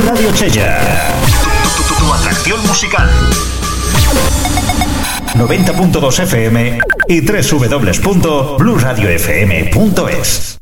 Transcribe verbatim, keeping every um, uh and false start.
Radio Chella. Tu, tu, tu, tu atracción musical. noventa punto dos F M y doble u doble u doble u punto blue radio f m punto es.